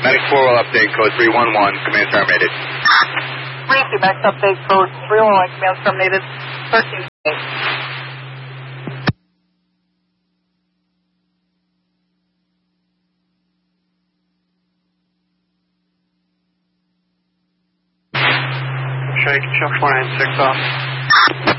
Medic 4 will update code 311, command terminated. 3-2, Medic update code 311, command terminated, 13. Shake, show 496 off.